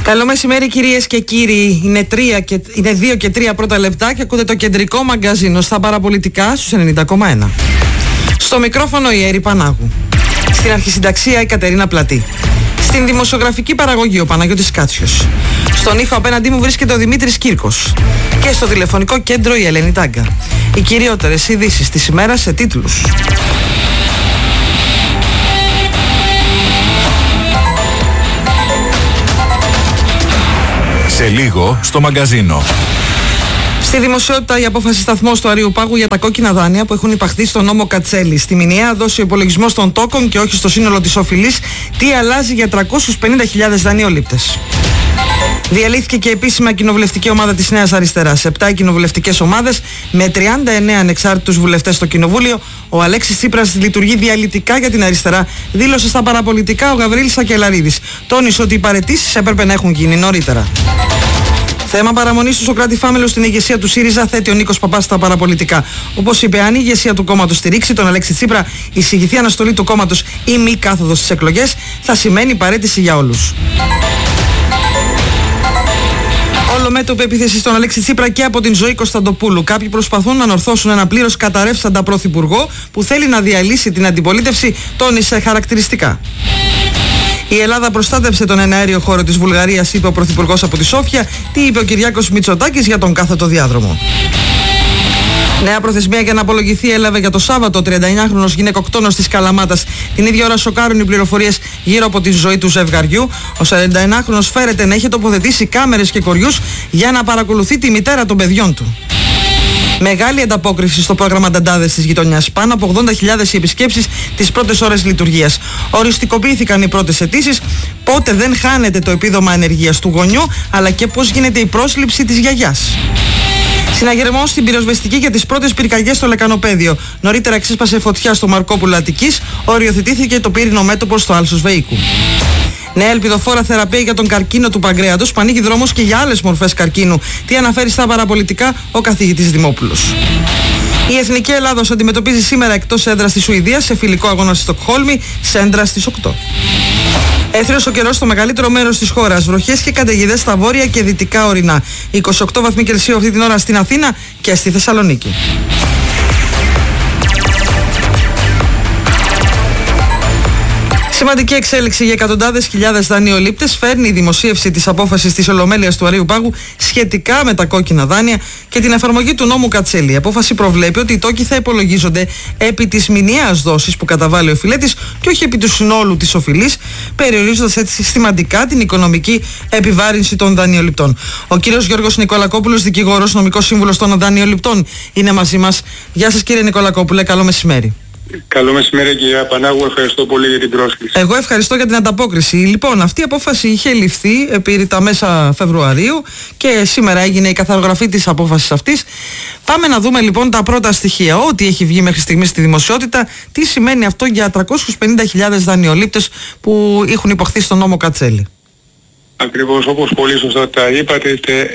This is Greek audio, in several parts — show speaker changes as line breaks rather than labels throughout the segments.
Καλό μεσημέρι κυρίες και κύριοι. Είναι 2 και 3 πρώτα λεπτά και ακούτε το κεντρικό μαγκαζίνο στα παραπολιτικά στους 90,1. Στο μικρόφωνο η Έρη Πανάγου. Στην αρχισυνταξία η Κατερίνα Πλατή. Στην δημοσιογραφική παραγωγή ο Παναγιώτης Κάτσιος. Στον ήχο απέναντί μου βρίσκεται ο Δημήτρης Κύρκος. Και στο τηλεφωνικό κέντρο η Ελένη Τάγκα. Οι κυριότερες ειδήσεις της ημέρας σε τίτλους.
Σε λίγο στο μαγκαζίνο.
Στη δημοσιότητα η απόφαση σταθμός του Αρείου Πάγου για τα κόκκινα δάνεια που έχουν υπαχθεί στον νόμο Κατσέλη. Στη μηνιαία δώσει ο υπολογισμός των τόκων και όχι στο σύνολο της οφειλής. Τι αλλάζει για 350.000 δανειολήπτες. Διαλύθηκε και επίσημα κοινοβουλευτική ομάδα της Νέας Αριστεράς. 7 κοινοβουλευτικές ομάδες με 39 ανεξάρτητους βουλευτές στο Κοινοβούλιο. Ο Αλέξης Τσίπρας λειτουργεί διαλυτικά για την αριστερά, δήλωσε στα παραπολιτικά ο Γαβρίλης Σακελαρίδης. Τόνισε ότι οι παραιτήσεις έπρεπε να έχουν γίνει νωρίτερα. Θέμα παραμονής του Σωκράτη Φάμελου στην ηγεσία του ΣΥΡΙΖΑ θέτει ο Νίκος Παπάς στα παραπολιτικά. Όπως είπε, αν η ηγεσία του κόμματος στηρίξει τον Αλέξη Τσίπρα, εισηγηθεί αναστολή του κόμματος ή μη κάθοδος στις εκλογές, θα σημαίνει παραίτηση για όλους. Όλο μέτωπη επίθεση στον Αλέξη Τσίπρα και από την Ζωή Κωνσταντοπούλου. Κάποιοι προσπαθούν να ανορθώσουν ένα πλήρως καταρρεύσαντα πρωθυπουργό που θέλει να διαλύσει την αντιπολίτευση, τόνισε χαρακτηριστικά. Η Ελλάδα προστάτευσε τον εναέριο χώρο της Βουλγαρίας, είπε ο Πρωθυπουργός από τη Σόφια. Τι είπε ο Κυριάκος Μητσοτάκης για τον κάθετο διάδρομο. Νέα προθεσμία για να απολογηθεί έλαβε για το Σάββατο ο 39χρονος γυναικοκτόνος της Καλαμάτας. Την ίδια ώρα σοκάρουν οι πληροφορίες γύρω από τη ζωή του ζευγαριού. Ο 41χρονος φέρεται να έχει τοποθετήσει κάμερες και κοριούς για να παρακολουθεί τη μητέρα των παιδιών του. Μεγάλη ανταπόκριση στο πρόγραμμα Νταντάδες της γειτονιάς. Πάνω από 80.000 οι επισκέψεις τις πρώτες ώρες λειτουργίας. Οριστικοποιήθηκαν οι πρώτες αιτήσεις. Πότε δεν χάνεται το επίδομα ανεργίας του γονιού, αλλά και πώς γίνεται η πρόσληψη της γιαγιάς. Συναγερμός στην πυροσβεστική για τις πρώτες πυρκαγιές στο Λεκανοπέδιο. Νωρίτερα ξέσπασε φωτιά στο Μαρκόπουλο Αττικής. Οριοθετήθηκε το πύρινο μέτωπο στο Άλσος Βεϊκού. Νέα ελπιδοφόρα θεραπεία για τον καρκίνο του παγκρέατος που ανοίγει δρόμος και για άλλες μορφές καρκίνου. Τι αναφέρει στα παραπολιτικά ο καθηγητής Δημόπουλος. Η Εθνική Ελλάδος αντιμετωπίζει σήμερα εκτός έδρας στη Σουηδία σε φιλικό αγώνα στη Στοκχόλμη, σέντρα στις 8. Έθριος ο καιρός στο μεγαλύτερο μέρος της χώρας. Βροχές και καταιγίδες στα βόρεια και δυτικά ορεινά. 28 βαθμοί Κελσίου αυτή την ώρα στην Αθήνα και στη Θεσσαλονίκη. Σημαντική εξέλιξη για εκατοντάδες χιλιάδες δανειολήπτες φέρνει η δημοσίευση της απόφασης της Ολομέλειας του Αρείου Πάγου σχετικά με τα κόκκινα δάνεια και την εφαρμογή του νόμου Κατσέλη. Η απόφαση προβλέπει ότι οι τόκοι θα υπολογίζονται επί της μηνιαίας δόσης που καταβάλει ο οφειλέτης και όχι επί του συνόλου της οφειλής, περιορίζοντας έτσι συστηματικά την οικονομική επιβάρυνση των δανειοληπτών. Ο κύριος Γιώργος Νικολακόπουλος, δικηγόρος, νομικός σύμβουλος των δανειοληπτών, είναι μαζί μας. Γεια σας κύριε Νικολακόπουλε, καλό μεσημέρι.
Καλό μεσημέρι κύριε Πανάγου, ευχαριστώ πολύ για την πρόσκληση.
Εγώ ευχαριστώ για την ανταπόκριση. Λοιπόν, αυτή η απόφαση είχε ληφθεί επί τα μέσα Φεβρουαρίου και σήμερα έγινε η καθαρογραφή της απόφασης αυτής. Πάμε να δούμε λοιπόν τα πρώτα στοιχεία. Ό,τι έχει βγει μέχρι στιγμής στη δημοσιότητα, τι σημαίνει αυτό για 350.000 δανειολήπτες που έχουν υποχθεί στον νόμο Κατσέλη.
Ακριβώς όπως πολύ σωστά τα είπατε, είστε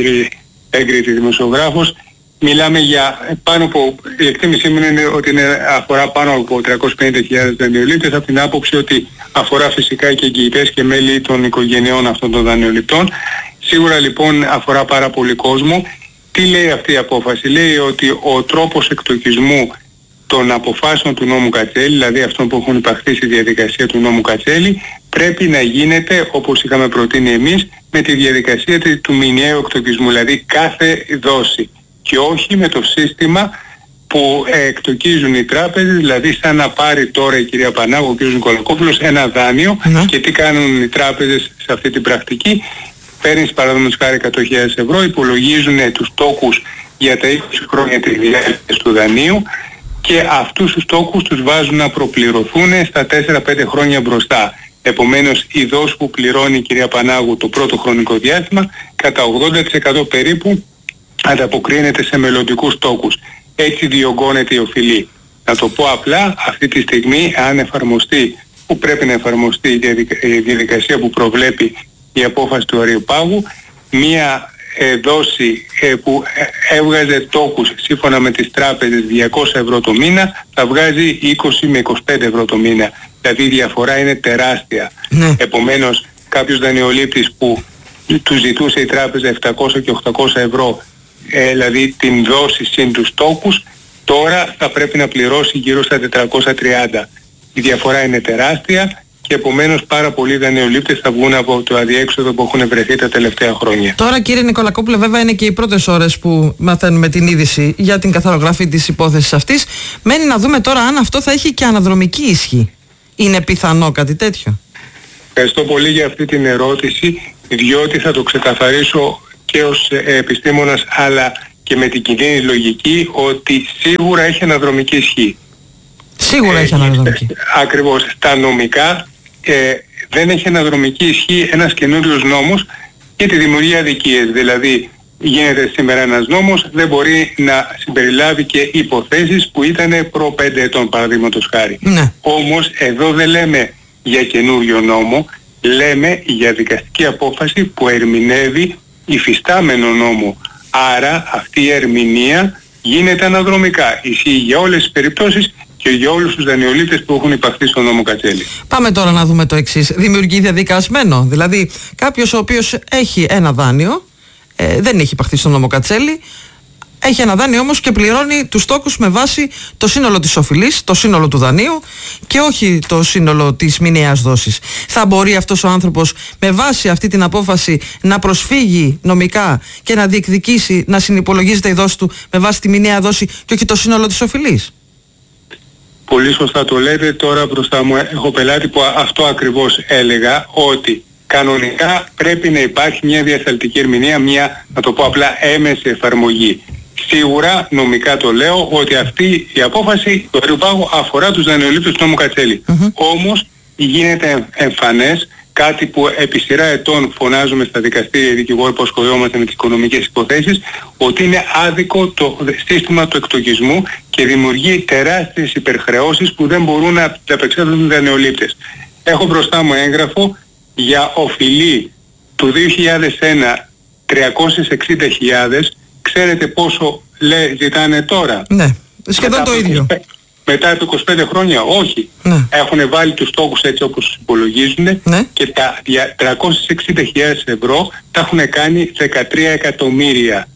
έγκριτη δημοσιογράφος. Μιλάμε για πάνω από, η εκτίμησή μου είναι ότι αφορά πάνω από 350.000 δανειολήπτες, από την άποψη ότι αφορά φυσικά και εγγυητές και μέλη των οικογενειών αυτών των δανειοληπτών. Σίγουρα λοιπόν αφορά πάρα πολύ κόσμο. Τι λέει αυτή η απόφαση? Λέει ότι ο τρόπος εκτοκισμού των αποφάσεων του νόμου Κατσέλη, δηλαδή αυτών που έχουν υπαχθεί στη διαδικασία του νόμου Κατσέλη, πρέπει να γίνεται όπως είχαμε προτείνει εμείς με τη διαδικασία του μηνιαίου εκτοκισμού, δηλαδή κάθε δόση. Και όχι με το σύστημα που εκτοκίζουν οι τράπεζες, δηλαδή σαν να πάρει τώρα η κυρία Πανάγου, ο κ. Νικολακόπουλος, ένα δάνειο και τι κάνουν οι τράπεζες σε αυτή την πρακτική? Παίρνεις παραδείγματος χάρη 100.000 ευρώ, υπολογίζουν τους τόκους για τα 20 χρόνια της διάρκειας του δανείου και αυτούς τους τόκους τους βάζουν να προπληρωθούν στα 4-5 χρόνια μπροστά. Επομένως η δόση που πληρώνει η κυρία Πανάγου το πρώτο χρονικό διάστημα κατά 80% περίπου ανταποκρίνεται σε μελλοντικούς τόκους. Έτσι διωγγώνεται η οφειλή. Να το πω απλά, αυτή τη στιγμή αν εφαρμοστεί, που πρέπει να εφαρμοστεί η διαδικασία που προβλέπει η απόφαση του Αρείου Πάγου, μία δόση που έβγαζε τόκους σύμφωνα με τις τράπεζες 200 ευρώ το μήνα, θα βγάζει 20 με 25 ευρώ το μήνα. Δηλαδή η διαφορά είναι τεράστια. Επομένως κάποιος δανειολήπτης που του ζητούσε η τράπεζα 700 και 800 ευρώ, δηλαδή την δόση συν τους τόκους, τώρα θα πρέπει να πληρώσει γύρω στα 430. Η διαφορά είναι τεράστια και επομένως πάρα πολλοί δανειολήπτες θα βγουν από το αδιέξοδο που έχουν βρεθεί τα τελευταία χρόνια.
Τώρα, κύριε Νικολακόπουλε, βέβαια είναι και οι πρώτες ώρες που μαθαίνουμε την είδηση για την καθαρογραφή της υπόθεσης αυτής. Μένει να δούμε τώρα αν αυτό θα έχει και αναδρομική ισχύ. Είναι πιθανό κάτι τέτοιο?
Ευχαριστώ πολύ για αυτή την ερώτηση, διότι θα το ξεκαθαρίσω και ως επιστήμονας αλλά και με την κοινή λογική ότι σίγουρα έχει αναδρομική ισχύ. Σίγουρα έχει αναδρομική. Ακριβώς. Στα νομικά δεν έχει αναδρομική ισχύ ένας καινούριος νόμος για τη δημιουργία αδικίες. Δηλαδή γίνεται σήμερα ένας νόμος, δεν μπορεί να συμπεριλάβει και υποθέσεις που ήταν προ 5 ετών, παραδείγματος χάρη. Ναι. Όμως εδώ δεν λέμε για καινούριο νόμο, λέμε για δικαστική απόφαση που ερμηνεύει υφιστάμενο νόμο. Άρα αυτή η ερμηνεία γίνεται αναδρομικά. Ισχύει για όλες τις περιπτώσεις και για όλους τους δανειολήπτες που έχουν υπαχθεί στον νόμο Κατσέλη. Πάμε τώρα να δούμε το εξής. Δημιουργεί διαδικασμένο. Δηλαδή κάποιος ο οποίος έχει ένα δάνειο, δεν έχει υπαχθεί στον νόμο Κατσέλη, έχει ένα δάνειο όμως και πληρώνει τους τόκους με βάση το σύνολο της οφειλής, το σύνολο του δανείου και όχι το σύνολο της μηνιαίας δόσης. Θα μπορεί αυτός ο άνθρωπος με βάση αυτή την απόφαση να προσφύγει νομικά και να διεκδικήσει να συνυπολογίζεται η δόση του με βάση τη μηνιαία δόση και όχι το σύνολο της οφειλής? Πολύ σωστά το λέτε. Τώρα μπροστά μου έχω πελάτη που αυτό ακριβώς έλεγα, ότι κανονικά πρέπει να υπάρχει μια διασταλτική ερμηνεία, μια, να το πω απλά, έμεση εφαρμογή. Σίγουρα νομικά το λέω ότι αυτή η απόφαση του Αριού Πάγου αφορά τους δανειολήπτες του νόμου Κατσέλη. Όμως γίνεται εμφανές κάτι που επί σειρά ετών φωνάζουμε στα δικαστήρια οι δικηγόροι που ασχολιόμαστε με τις οικονομικές υποθέσεις, ότι είναι άδικο το σύστημα του εκτοκισμού και δημιουργεί τεράστιες υπερχρεώσεις που δεν μπορούν να απεξέλθουν οι δανειολήπτες. Έχω μπροστά μου έγγραφο για οφειλή του 2001 360.000. Ξέρετε πόσο ζητάνε τώρα? Ναι, σχεδόν το ίδιο. Μετά από 25 χρόνια, όχι. Ναι. Έχουν βάλει τους στόχους έτσι όπως τους υπολογίζουν, ναι, και τα 360.000 ευρώ τα έχουν κάνει 13 εκατομμύρια.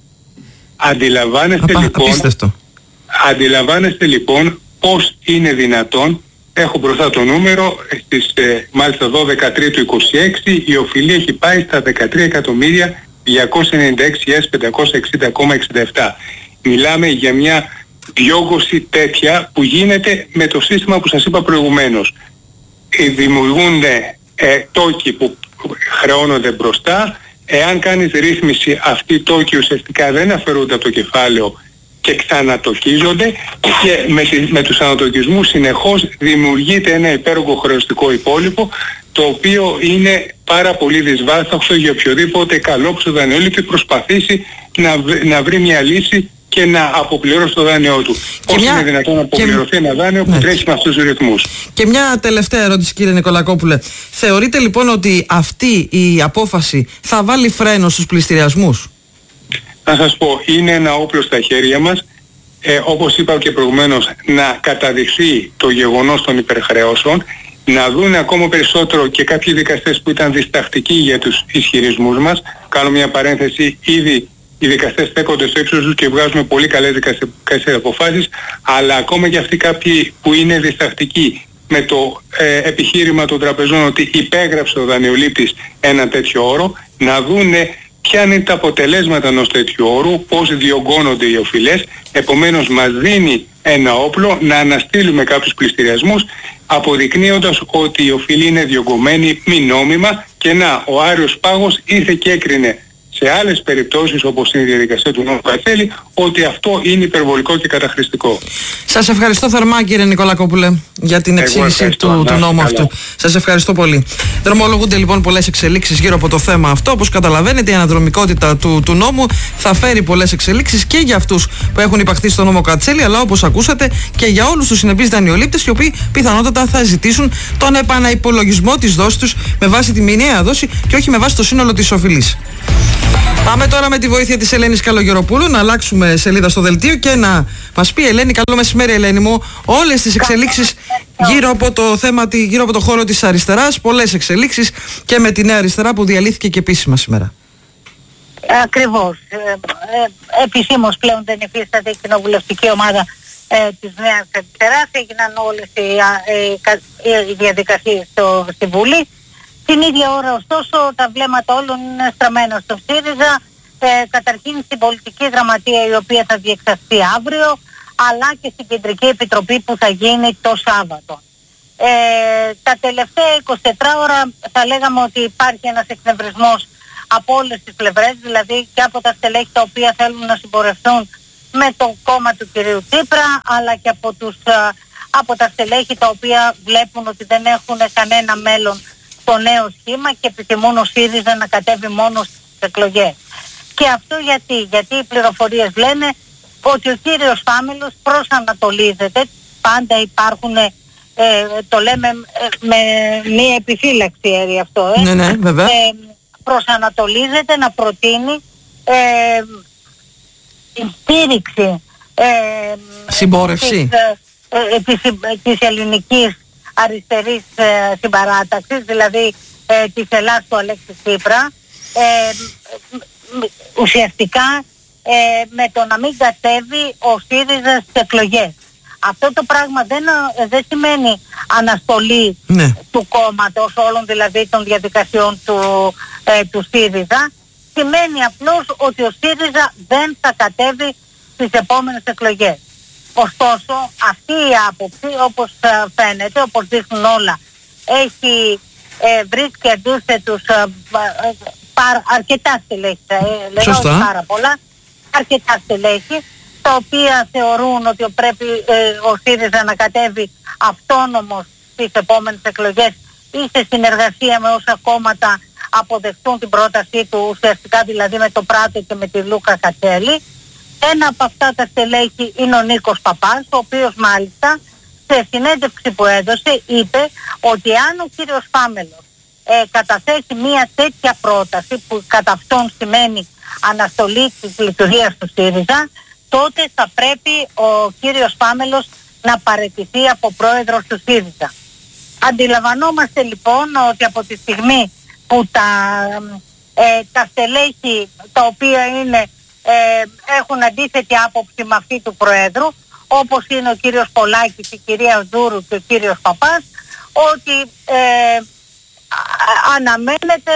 Αντιλαμβάνεστε λοιπόν πώς είναι δυνατόν? Έχω μπροστά το νούμερο, στις μάλιστα 12 Τρίτου 26 η οφειλή έχει πάει στα 13.296.560,67. Μιλάμε για μια διόγκωση τέτοια που γίνεται με το σύστημα που σας είπα προηγουμένως. Δημιουργούνται τόκοι που χρεώνονται μπροστά. Εάν κάνεις ρύθμιση, αυτοί οι τόκοι ουσιαστικά δεν αφαιρούνται από το κεφάλαιο και ξανατοκίζονται, και με τους ανατοκισμούς συνεχώς δημιουργείται ένα υπέρογκο χρεωστικό υπόλοιπο, το οποίο είναι πάρα πολύ δυσβάσταχτο για οποιοδήποτε καλόψο δανειολήπτη προσπαθήσει να βρει μια λύση και να αποπληρώσει το δάνειό του. Πώς είναι δυνατόν να αποπληρωθεί ένα δάνειο που τρέχει με αυτούς τους ρυθμούς? Και μια τελευταία ερώτηση, κύριε Νικολακόπουλε. Θεωρείτε λοιπόν ότι αυτή η απόφαση θα βάλει φρένο στους πληστηριασμούς? Να σας πω, είναι ένα όπλο στα χέρια μας. Όπως είπα και προηγουμένως, να καταδειχθεί το γεγονός των υπερχρεώσεων, να δουν ακόμα περισσότερο και κάποιοι δικαστές που ήταν διστακτικοί για τους ισχυρισμούς μας. Κάνω μια παρένθεση, ήδη οι δικαστές στέκονται στο ύψος τους και βγάζουν πολύ καλές δικαστικές αποφάσεις, αλλά ακόμα και αυτοί κάποιοι που είναι διστακτικοί με το επιχείρημα των τραπεζών ότι υπέγραψε ο δανειολήπτης ένα τέτοιο όρο, να δούνε ποια είναι τα αποτελέσματα ενός τέτοιου όρου, πώς διωγγώνονται οι οφειλές. Επομένως μας δίνει ένα όπλο να αναστείλουμε κάποιους πληστηριασμούς, αποδεικνύοντας ότι η οφειλή είναι διωγγωμένη μη νόμιμα, και να, ο Άριος Πάγος ήρθε και έκρινε σε άλλες περιπτώσεις, όπως είναι η διαδικασία του νόμου Κατσέλη, ότι αυτό είναι υπερβολικό και καταχρηστικό. Σας ευχαριστώ θερμά, κύριε Νικολακόπουλε, για την εξήγηση του νόμου αυτού. Σας ευχαριστώ πολύ. Δρομολογούνται λοιπόν πολλές εξελίξεις γύρω από το θέμα αυτό. Όπως καταλαβαίνετε, η αναδρομικότητα του νόμου θα φέρει πολλές εξελίξεις και για αυτούς που έχουν υπαχθεί στο νόμο Κατσέλη, αλλά όπως ακούσατε και για όλους τους συνεπείς δανειολήπτες, οι οποίοι πιθανότατα θα ζητήσουν τον επαναυπολογισμό της δόσης τους με βάση τη μηνιαία δόση και όχι με βάση το σύνολο της οφειλής. Πάμε τώρα με τη βοήθεια της Ελένης Καλογεροπούλου να αλλάξουμε σελίδα στο δελτίο και να μας πει, Ελένη, καλό μεσημέρι Ελένη μου, όλες τις εξελίξεις γύρω από το θέμα, γύρω από το χώρο της αριστεράς, πολλές εξελίξεις και με τη Νέα Αριστερά που διαλύθηκε και επίσημα σήμερα.
Ακριβώς. Επισήμως πλέον δεν υφίσταται η κοινοβουλευτική ομάδα της Νέας Αριστεράς. Έγιναν όλες οι διαδικασίες στη Βουλή. Την ίδια ώρα ωστόσο τα βλέμματα όλων είναι στραμμένα στο ΣΥΡΙΖΑ, καταρχήν στην πολιτική γραμματεία η οποία θα διεξαχθεί αύριο, αλλά και στην Κεντρική Επιτροπή που θα γίνει το Σάββατο. Τα τελευταία 24 ώρα θα λέγαμε ότι υπάρχει ένας εκνευρισμός από όλες τις πλευρές, δηλαδή και από τα στελέχη τα οποία θέλουν να συμπορευτούν με το κόμμα του κυρίου Τσίπρα, αλλά και από τα στελέχη τα οποία βλέπουν ότι δεν έχουν κανένα μέλλον στο νέο σχήμα και επιθυμούν ο ΣΥΡΙΖΑ να κατέβει μόνο στις εκλογές. Και αυτό γιατί οι πληροφορίες λένε ότι ο κύριος Φάμελος προσανατολίζεται, πάντα υπάρχουν, το λέμε με μία επιφύλαξη αυτό,
Ναι, βέβαια.
Προσανατολίζεται να προτείνει στήριξη
συμπόρευση
της ελληνικής αριστερής συμπαράταξης, δηλαδή της Ελλάδας του Αλέξη Τσίπρα, ουσιαστικά με το να μην κατέβει ο ΣΥΡΙΖΑ στις εκλογές. Αυτό το πράγμα δεν σημαίνει αναστολή του κόμματος, όλων δηλαδή των διαδικασιών του ΣΥΡΙΖΑ. Σημαίνει απλώς ότι ο ΣΥΡΙΖΑ δεν θα κατέβει στις επόμενες εκλογές. Ωστόσο, αυτή η άποψη, όπως φαίνεται, όπως δείχνουν όλα, βρίσκει αντίθετους αρκετά στελέχη, λέω πάρα πολλά, αρκετά στελέχη, τα οποία θεωρούν ότι πρέπει ο ΣΥΡΙΖΑ να κατέβει αυτόνομος στις επόμενες εκλογές ή σε συνεργασία με όσα κόμματα αποδεχτούν την πρότασή του, ουσιαστικά δηλαδή με το Πράτο και με τη Λούκα Κατσέλη. Ένα από αυτά τα στελέχη είναι ο Νίκος Παπάς, ο οποίος μάλιστα σε συνέντευξη που έδωσε είπε ότι αν ο κύριος Φάμελος καταθέσει μια τέτοια πρόταση που κατά αυτόν σημαίνει αναστολή της λειτουργίας του ΣΥΡΙΖΑ, τότε θα πρέπει ο κύριος Φάμελος να παραιτηθεί από πρόεδρος του ΣΥΡΙΖΑ. Αντιλαμβανόμαστε λοιπόν ότι από τη στιγμή που τα στελέχη τα οποία έχουν αντίθετη άποψη με αυτή του Προέδρου, όπως είναι ο κύριος Πολάκης, η κυρία Δούρου και ο κύριος Παπάς, ότι αναμένεται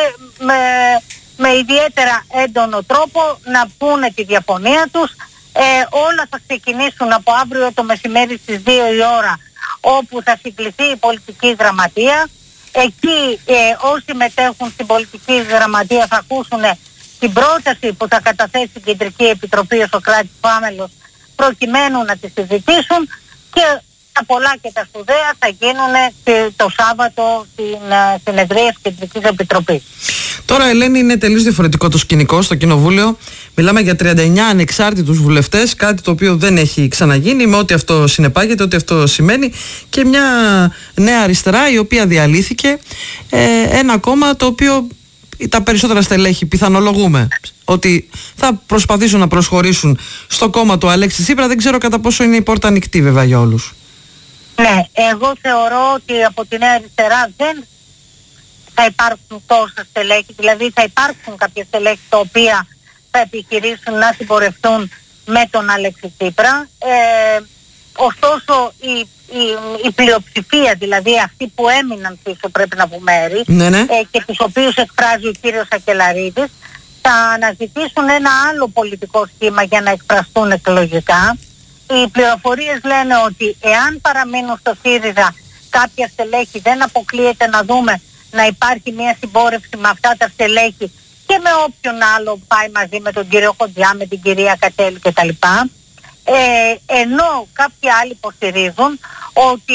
με ιδιαίτερα έντονο τρόπο να πούνε τη διαφωνία τους. Όλα θα ξεκινήσουν από αύριο το μεσημέρι στις 2 η ώρα, όπου θα συγκληθεί η πολιτική γραμματεία. Εκεί όσοι μετέχουν στην πολιτική γραμματεία θα ακούσουν την πρόταση που θα καταθέσει η Κεντρική Επιτροπή ο Σωκράτης Φάμελος, προκειμένου να τη συζητήσουν, και τα πολλά και τα σπουδαία θα γίνουν το Σάββατο στην συνεδρία της Κεντρικής Επιτροπής.
Τώρα, Ελένη, είναι τελείως διαφορετικό το σκηνικό στο Κοινοβούλιο. Μιλάμε για 39 ανεξάρτητους βουλευτές, κάτι το οποίο δεν έχει ξαναγίνει, με ό,τι αυτό συνεπάγεται, ό,τι αυτό σημαίνει, και μια Νέα Αριστερά η οποία διαλύθηκε, ένα κόμμα το οποίο τα περισσότερα στελέχη πιθανολογούμε ότι θα προσπαθήσουν να προσχωρήσουν στο κόμμα του Αλέξη Τσίπρα. Δεν ξέρω κατά πόσο είναι η πόρτα ανοιχτή βέβαια για όλους.
Ναι, εγώ θεωρώ ότι από τη Νέα Αριστερά δεν θα υπάρξουν τόσα στελέχη, δηλαδή θα υπάρξουν κάποια στελέχη τα οποία θα επιχειρήσουν να συμπορευτούν με τον Αλέξη Τσίπρα. Ωστόσο η πλειοψηφία, δηλαδή αυτοί που έμειναν πίσω, πρέπει να πούμε, και τους οποίους εκφράζει ο κύριος Σακελαρίδης, θα αναζητήσουν ένα άλλο πολιτικό σχήμα για να εκφραστούν εκλογικά. Οι πληροφορίες λένε ότι εάν παραμείνουν στο ΣΥΡΙΖΑ κάποια στελέχη, δεν αποκλείεται να δούμε να υπάρχει μια συμπόρευση με αυτά τα στελέχη και με όποιον άλλο πάει μαζί, με τον κύριο Χοντζιά, με την κυρία Κατέλη κτλ. Ενώ κάποιοι άλλοι υποστηρίζουν ότι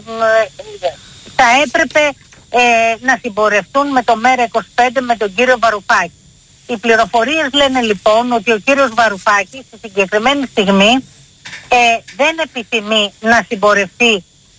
θα έπρεπε να συμπορευτούν με το ΜΕΡΑ25, με τον κύριο Βαρουφάκη. Οι πληροφορίες λένε λοιπόν ότι ο κύριος Βαρουφάκης στη συγκεκριμένη στιγμή δεν επιθυμεί να συμπορευτεί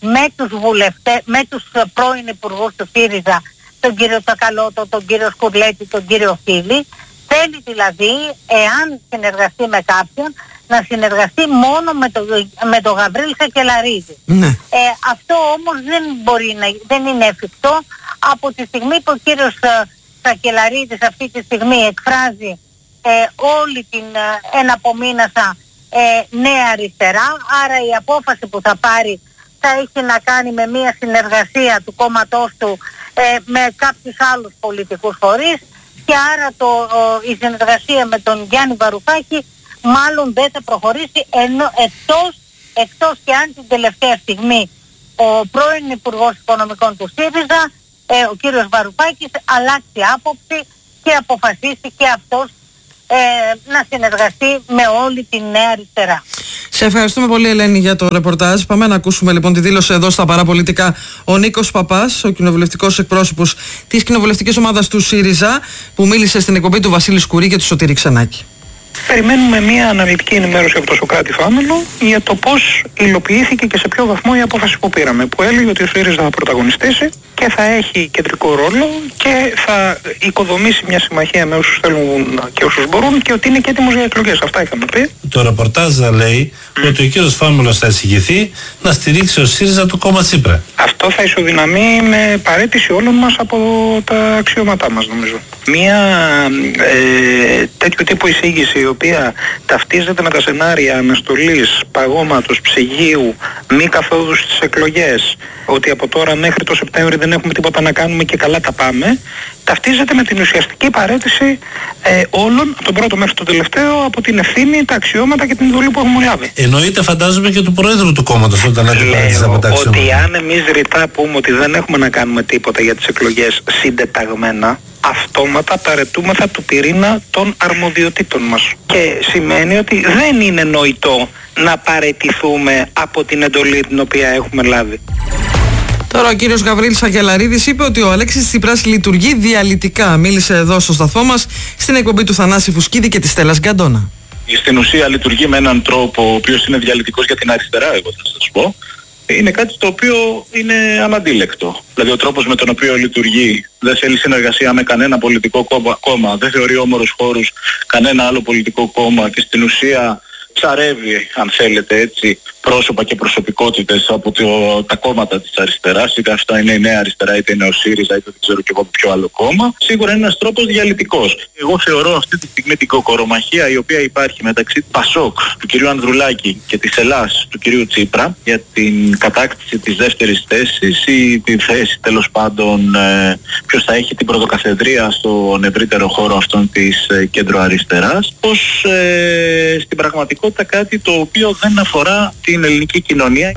με τους πρώην υπουργούς του ΣΥΡΙΖΑ, τον κύριο Τσακαλώτο, τον κύριο Σκουρλέτη, τον κύριο Φίλη. Θέλει δηλαδή, εάν συνεργαστεί με κάποιον, να συνεργαστεί μόνο με τον Γαβρίλ Σακελαρίδη. Αυτό όμως δεν είναι εφικτό, από τη στιγμή που ο κύριος Σακελαρίδης αυτή τη στιγμή εκφράζει όλη την εναπομείνασα Νέα Αριστερά, άρα η απόφαση που θα πάρει θα έχει να κάνει με μια συνεργασία του κόμματός του με κάποιους άλλους πολιτικούς φορείς, και άρα η συνεργασία με τον Γιάννη Βαρουφάκη μάλλον δεν θα προχωρήσει, εκτός και αν την τελευταία στιγμή ο πρώην Υπουργός Οικονομικών του ΣΥΡΙΖΑ, ο κύριος Βαρουφάκης, αλλάξει άποψη και αποφασίσει και αυτός να συνεργαστεί με όλη την Νέα Αριστερά.
Σε ευχαριστούμε πολύ, Ελένη, για το ρεπορτάζ. Πάμε να ακούσουμε λοιπόν τη δήλωση εδώ στα Παραπολιτικά ο Νίκος Παπάς, ο κοινοβουλευτικός εκπρόσωπος της κοινοβουλευτικής ομάδας του ΣΥΡΙΖΑ, που μίλησε στην εκπομπή του Βασίλη Σκουρί και του Σωτήρη Ξενάκη.
Περιμένουμε μια αναλυτική ενημέρωση από το Σωκράτη Φάμελο για το πώς υλοποιήθηκε και σε ποιο βαθμό η απόφαση που πήραμε, που έλεγε ότι ο ΣΥΡΙΖΑ θα πρωταγωνιστήσει και θα έχει κεντρικό ρόλο και θα οικοδομήσει μια συμμαχία με όσους θέλουν και όσους μπορούν, και ότι είναι και έτοιμος για εκλογές. Αυτά είχαμε πει.
Το ρεπορτάζ λέει ότι ο κύριος Φάμελος θα εισηγηθεί να στηρίξει ο ΣΥΡΙΖΑ το κόμμα Τσίπρα.
Αυτό θα ισοδυναμεί με παραίτηση όλων μας από τα αξιώματά μας, νομίζω. Μια τέτοιου τύπου εισήγηση, η οποία ταυτίζεται με τα σενάρια αναστολής, παγώματος, ψυγείου, μη καθόδου στις εκλογές, ότι από τώρα μέχρι το Σεπτέμβριο δεν έχουμε τίποτα να κάνουμε και καλά τα πάμε, ταυτίζεται με την ουσιαστική παραίτηση όλων, από τον πρώτο μέχρι τον τελευταίο, από την ευθύνη, τα αξιώματα και την εντολή που έχουμε λάβει.
Εννοείται, φαντάζομαι, και του Προέδρου του κόμματος όταν αντιπαράτησε από τα αξιώματα.
Ότι αν εμείς ρητά πούμε ότι δεν έχουμε να κάνουμε τίποτα για τις εκλογές συντεταγμένα, αυτόματα παρετούμεθα του πυρήνα των αρμοδιοτήτων μας. Και σημαίνει ότι δεν είναι νοητό να παραιτηθούμε από την εντολή την οποία έχουμε λάβει.
Τώρα ο κύριος Γαβρίλης Αγγελαρίδης είπε ότι ο Αλέξης Τσίπρας λειτουργεί διαλυτικά. Μίλησε εδώ στο σταθμό μας στην εκπομπή του Θανάση Φουσκίδη και της Στέλλας Γκαντώνα.
Στην ουσία λειτουργεί με έναν τρόπο ο οποίος είναι διαλυτικός για την αριστερά, εγώ θα σας πω. Είναι κάτι το οποίο είναι αναντίλεκτο. Δηλαδή ο τρόπος με τον οποίο λειτουργεί δεν θέλει συνεργασία με κανένα πολιτικό κόμμα, δεν θεωρεί όμορους χώρους κανένα άλλο πολιτικό κόμμα και στην ουσία ψαρεύει, αν θέλετε έτσι, πρόσωπα και προσωπικότητες από τα κόμματα της αριστεράς, είτε αυτά είναι η Νέα Αριστερά, είτε είναι ο ΣΥΡΙΖΑ, είτε δεν ξέρω και εγώ από ποιο άλλο κόμμα. Σίγουρα είναι ένας τρόπος διαλυτικός. Εγώ θεωρώ αυτή τη στιγμή την κοκορομαχία η οποία υπάρχει μεταξύ του ΠΑΣΟΚ, του κυρίου Ανδρουλάκη και της Ελλάς, του κυρίου Τσίπρα, για την κατάκτηση της δεύτερης θέσης ή τη θέση τέλος πάντων ποιος θα έχει την πρωτοκαθεδρία στον ευρύτερο χώρο αυτών της κέντρο-αριστεράς, πως στην πραγματικότητα κάτι το οποίο δεν αφορά την ελληνική κοινωνία.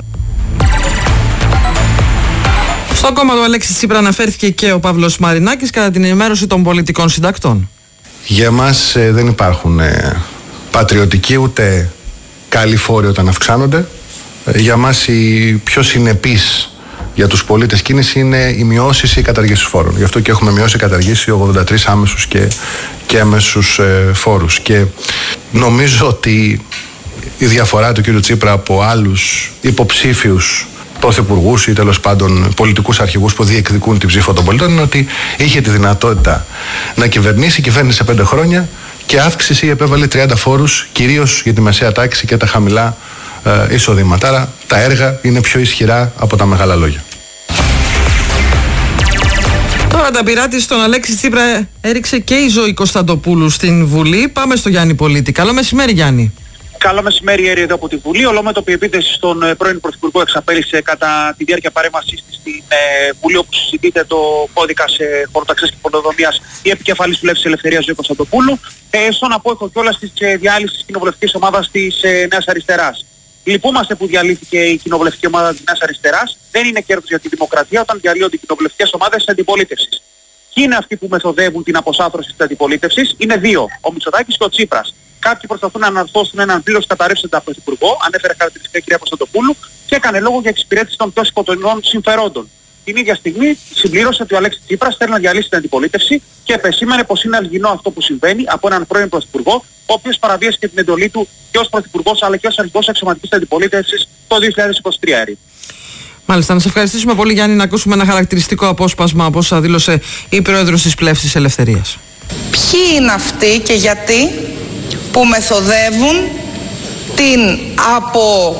Στο κόμμα του Αλέξη Τσίπρα αναφέρθηκε και ο Παύλος Μαρινάκης κατά την ενημέρωση των πολιτικών συντακτών.
Για μας δεν υπάρχουν πατριωτικοί ούτε καλοί φόροι όταν αυξάνονται. Για μας η πιο συνεπής για τους πολίτες κίνηση είναι οι μειώσεις ή οι καταργήσεις φόρων. Γι' αυτό και έχουμε μειώσει καταργήσει 83 άμεσους και έμεσους φόρους. Και νομίζω ότι η διαφορά του κ. Τσίπρα από άλλους υποψήφιους πρωθυπουργούς ή τέλος πάντων πολιτικούς αρχηγούς που διεκδικούν την ψήφο των πολιτών είναι ότι είχε τη δυνατότητα να κυβερνήσει, κυβέρνησε 5 χρόνια και αύξηση επέβαλε 30 φόρους, κυρίως για τη μεσαία τάξη και τα χαμηλά εισοδήματα. Άρα τα έργα είναι πιο ισχυρά από τα μεγάλα λόγια.
Τώρα τα πειρά στον Αλέξη Τσίπρα έριξε και η Ζωή Κωνσταντοπούλου στην Βουλή. Πάμε στο Γιάννη Πολίτη. Καλό μεσημέρι, Γιάννη.
Καλό μεσημέρι, Έρη, εδώ από τη Βουλή. Ολόμετωπη επίθεση στον πρώην Πρωθυπουργό εξαπέλυσε κατά τη διάρκεια παρέμβασής της στην Βουλή, όπου συζητείται το κώδικα σε χωροταξίας και πολεοδομίας η επικεφαλής του Λεύσης Ελευθερίας Ζωή Κωνσταντοπούλου, στον απόϊχο κιόλας της διάλυσης της κοινοβουλευτικής ομάδας της Νέας Αριστεράς. Λυπούμαστε που διαλύθηκε η κοινοβουλευτική ομάδα της Νέας Αριστεράς. Δεν είναι κέρδος για τη δημοκρατία όταν διαλύονται οι κοινοβουλευτικές ομάδες της αντιπολίτευσης. Ποιοι είναι αυτοί που μεθοδεύουν την αποσάθρωση της αντιπολίτευσης? Είναι δύο, ο Μητσοτάκης και ο Τσίπρας. Κάποιοι προσπαθούν να αναρθώσουν έναν πλήρως καταρρεύσαντα πρωθυπουργό, ανέφερε χαρακτηριστικά η κυρία Κωνσταντοπούλου, και έκανε λόγο για εξυπηρέτηση των πιο σκοτεινών συμφερόντων. Την ίδια στιγμή συμπλήρωσε ότι ο Αλέξης Τσίπρας θέλει να διαλύσει την αντιπολίτευση και επεσήμανε πως είναι αλγινό αυτό που συμβαίνει από έναν πρώην πρωθυπουργό, ο οποίος παραβίασε και την εντολή του και ως πρωθυπουργός αλλά και ως αρχηγός αξιωματικής αντιπολίτευσης το 2023.
Μάλιστα, να σε ευχαριστήσουμε πολύ, Γιάννη, να ακούσουμε ένα χαρακτηριστικό απόσπασμα από όσα δήλωσε η πρόεδρος της Πλεύσης Ελευθερίας.
Ποιοι είναι αυτοί και γιατί που μεθοδεύουν την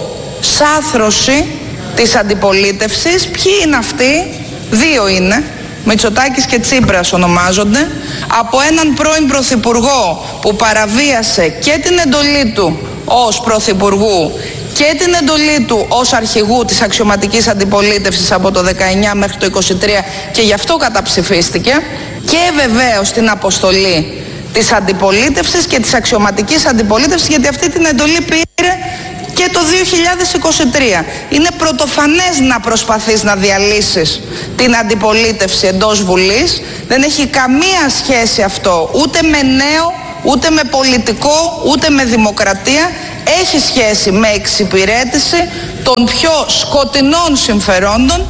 αποσάθρωση της αντιπολίτευσης? Ποιοι είναι αυτοί? Δύο είναι. Μητσοτάκης και Τσίπρας ονομάζονται, από έναν πρώην πρωθυπουργό που παραβίασε και την εντολή του ως πρωθυπουργού και την εντολή του ως αρχηγού της αξιωματικής αντιπολίτευσης από το 19 μέχρι το 23 και γι' αυτό καταψηφίστηκε, και βεβαίως την αποστολή της αντιπολίτευσης και της αξιωματικής αντιπολίτευσης, γιατί αυτή την εντολή πήρε και το 2023. Είναι πρωτοφανές να προσπαθείς να διαλύσεις την αντιπολίτευση εντός Βουλής. Δεν έχει καμία σχέση αυτό ούτε με νέο, ούτε με πολιτικό, ούτε με δημοκρατία. Έχει σχέση με εξυπηρέτηση των πιο σκοτεινών συμφερόντων.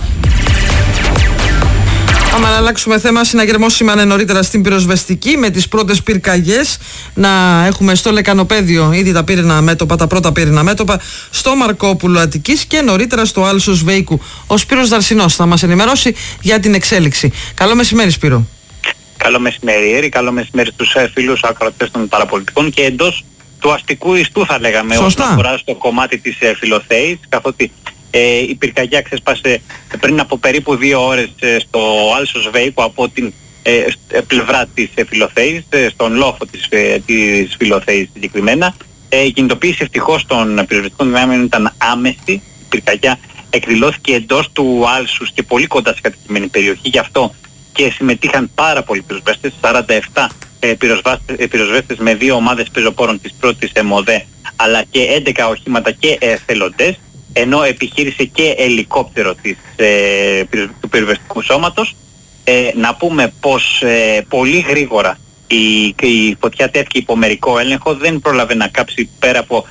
Άμα να αλλάξουμε θέμα, συναγερμός σήμανε νωρίτερα στην πυροσβεστική με τις πρώτες πυρκαγιές. Να έχουμε στο Λεκανοπέδιο ήδη τα πρώτα πύρινα μέτωπα, στο Μαρκόπουλο Αττικής και νωρίτερα στο Άλσος Βέικου. Ο Σπύρος Δαρσινός θα μας ενημερώσει για την εξέλιξη. Καλό μεσημέρι, Σπύρο.
Καλό μεσημέρι, Έρη. Καλό μεσημέρι στους φίλους ακροατές των παραπολιτικών και εντός του αστικού ιστού, θα λέγαμε, όσον αφορά στο κομμάτι της Φιλοθέης, καθότι η πυρκαγιά ξέσπασε πριν από περίπου 2 ώρες στο Άλσος Βέικου από την πλευρά της Φιλοθέης, στον λόφο της Φιλοθέης συγκεκριμένα. Η κινητοποίηση ευτυχώς των πυροσβεστικών δυνάμεων ήταν άμεση. Η πυρκαγιά εκδηλώθηκε εντός του Άλσους και πολύ κοντά σε κατοικημένη περιοχή, γι' αυτό και συμμετείχαν πάρα πολλοί πυροσβέστες, 47 πυροσβέστες με 2 ομάδες πεζοπόρων της πρώτης ΜΟΔΕ, αλλά και 11 οχήματα και εθελοντές, ενώ επιχείρησε και ελικόπτερο του πυροσβεστικού σώματος. Να πούμε πως πολύ γρήγορα η φωτιά τέθηκε υπό μερικό έλεγχο, δεν πρόλαβε να κάψει πέρα από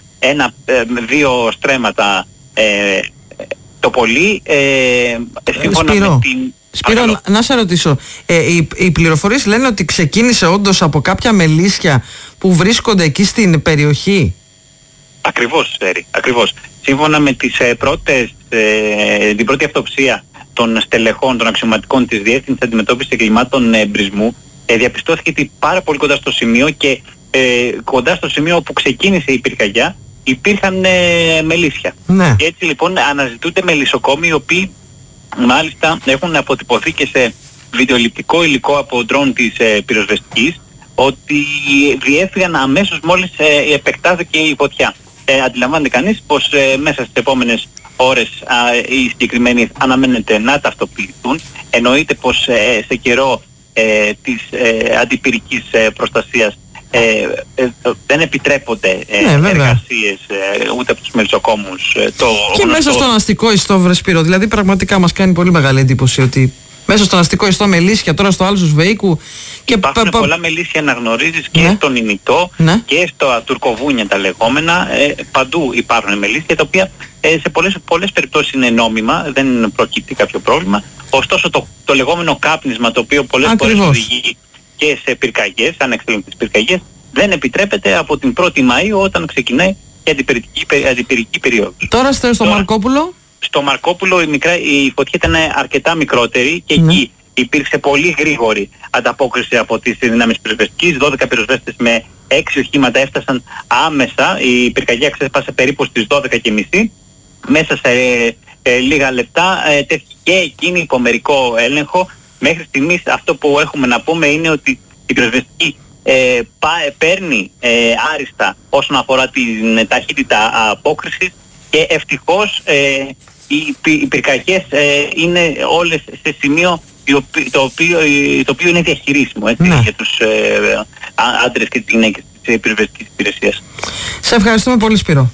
1-2 στρέμματα το πολύ, σύμφωνα με την...
Σπύρο, να σε ρωτήσω, οι πληροφορίες λένε ότι ξεκίνησε όντως από κάποια μελίσια που βρίσκονται εκεί στην περιοχή.
Ακριβώς, Σέρι, ακριβώς. Σύμφωνα με τις την πρώτη αυτοψία των στελεχών, των αξιωματικών της Διεύθυνσης Αντιμετώπισης Εγκλημάτων Εμπρισμού, διαπιστώθηκε ότι πάρα πολύ κοντά στο σημείο και κοντά στο σημείο όπου ξεκίνησε η πυρκαγιά υπήρχαν μελίσια.
Ναι.
Και έτσι λοιπόν αναζητούνται μελισσοκόμοι, οι οποίοι μάλιστα έχουν αποτυπωθεί και σε βιντεοληπτικό υλικό από ντρόν της πυροσβεστικής, ότι διέφυγαν αμέσως μόλις επεκτάθηκε η φωτιά. Αντιλαμβάνεται κανείς πως μέσα στις επόμενες ώρες οι συγκεκριμένοι αναμένεται να ταυτοποιηθούν. Εννοείται πως σε καιρό της αντιπυρικής προστασίας δεν επιτρέπονται εργασίες ούτε από τους μελισσοκόμους.
Και μέσα στον αστικό ιστό, βρε Σπύρο, δηλαδή πραγματικά μας κάνει πολύ μεγάλη εντύπωση ότι μέσα στον αστικό ιστό μελίσια, τώρα στο Άλσος Βέικου.
Υπάρχουν πολλά μελίσια να γνωρίζεις και στον Ινιτό και στο Τουρκοβούνια τα λεγόμενα. Παντού υπάρχουν μελίσια τα οποία σε πολλές περιπτώσεις είναι νόμιμα, δεν προκύπτει κάποιο πρόβλημα. Ωστόσο το λεγόμενο κάπνισμα, το οποίο πολλές φορές οδηγεί και σε πυρκαγιές, ανεξέλεγκτες πυρκαγιές, δεν επιτρέπεται από την 1η Μαΐου όταν ξεκινάει η αντιπυρική περίοδος.
Τώρα στο Μαρκόπουλο.
Στο Μαρκόπουλο η φωτιά ήταν αρκετά μικρότερη και εκεί υπήρξε πολύ γρήγορη ανταπόκριση από τις δυνάμεις πυροσβεστικής. 12 πυροσβέστες με 6 οχήματα έφτασαν άμεσα. Η πυρκαγιά ξέσπασε περίπου στις 12:30. Μέσα σε λίγα λεπτά τέθηκε και εκείνη υπό μερικό έλεγχο. Μέχρι στιγμής αυτό που έχουμε να πούμε είναι ότι η πυροσβεστική παίρνει άριστα όσον αφορά την ταχύτητα απόκρισης και ευτυχώς οι πυρκαγιές είναι όλες σε σημείο το οποίο είναι διαχειρίσιμο για τους άντρες και τις γυναίκες της πυροσβεστικής υπηρεσίας.
Σε ευχαριστούμε πολύ, Σπύρο.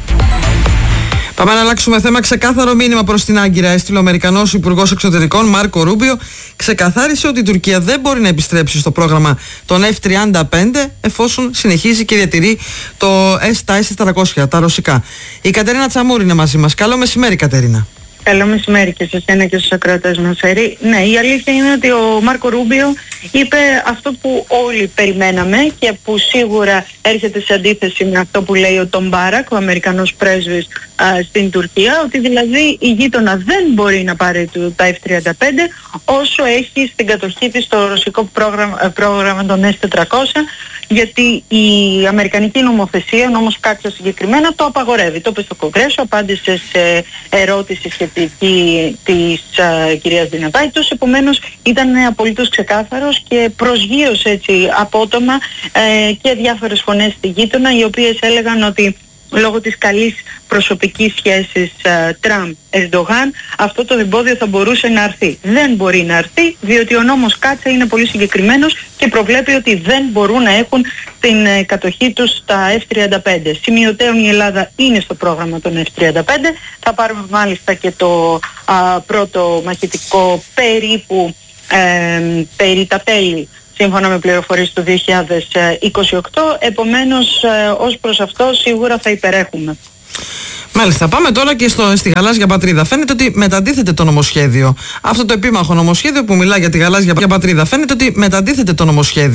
Πάμε να αλλάξουμε θέμα. Ξεκάθαρο μήνυμα προς την Άγκυρα έστειλε ο Αμερικανός Υπουργός Εξωτερικών Μάρκο Ρούμπιο. Ξεκαθάρισε ότι η Τουρκία δεν μπορεί να επιστρέψει στο πρόγραμμα των F-35 εφόσον συνεχίζει και διατηρεί τα S-400, τα ρωσικά. Η Κατερίνα Τσαμούρη είναι μαζί μας. Καλό μεσημέρι, Κατερίνα.
Καλό μεσημέρι και σε εσένα και στους ακροατές μας, Έρη. Ναι, η αλήθεια είναι ότι ο Μάρκο Ρούμπιο είπε αυτό που όλοι περιμέναμε και που σίγουρα έρχεται σε αντίθεση με αυτό που λέει ο Τον Μπάρακ, ο Αμερικανός πρέσβης στην Τουρκία, ότι δηλαδή η γείτονα δεν μπορεί να πάρει τα F-35 όσο έχει στην κατοχή της το ρωσικό πρόγραμμα των S-400, γιατί η αμερικανική νομοθεσία, ο νόμος Κάτσα συγκεκριμένα, το απαγορεύει. Το είπε στο Κογκρέσο, απάντησε σε ερώτηση σχετικά πολιτική της κυρίας Δυνατάκητος, επομένως ήταν απολύτως ξεκάθαρος και προσγείωσε έτσι απότομα και διάφορες φωνές στη γείτονα, οι οποίες έλεγαν ότι λόγω της καλής προσωπικής σχέσης Τραμπ-Ερντογάν αυτό το εμπόδιο θα μπορούσε να έρθει. Δεν μπορεί να έρθει, διότι ο νόμος Κάτσα είναι πολύ συγκεκριμένος και προβλέπει ότι δεν μπορούν να έχουν την κατοχή τους στα F-35. Σημειωτέων η Ελλάδα είναι στο πρόγραμμα των F-35. Θα πάρουμε μάλιστα και το πρώτο μαχητικό περίπου περί τα τέλη, σύμφωνα με πληροφορίες του 2028, επομένως ως προς αυτό σίγουρα θα υπερέχουμε.
Μάλιστα, πάμε τώρα και στη Γαλάζια Πατρίδα. Φαίνεται ότι μεταντίθεται το νομοσχέδιο. Αυτό το επίμαχο νομοσχέδιο που μιλά για τη Γαλάζια Πατρίδα, φαίνεται ότι μεταντίθεται το νομοσχέδιο.